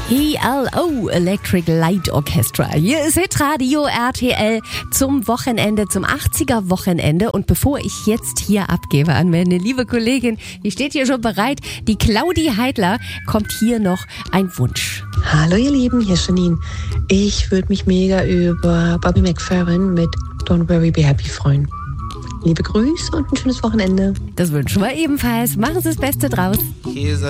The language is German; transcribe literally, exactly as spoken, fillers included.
E L O, Electric Light Orchestra. Hier ist Hitradio R T L zum Wochenende, zum achtziger-Wochenende. Und bevor ich jetzt hier abgebe an meine liebe Kollegin, die steht hier schon bereit, die Claudi Heidler, kommt hier noch ein Wunsch. Hallo ihr Lieben, hier ist Janine. Ich würde mich mega über Bobby McFerrin mit Don't Worry, Be Happy freuen. Liebe Grüße und ein schönes Wochenende. Das wünschen wir ebenfalls. Machen Sie das Beste draus.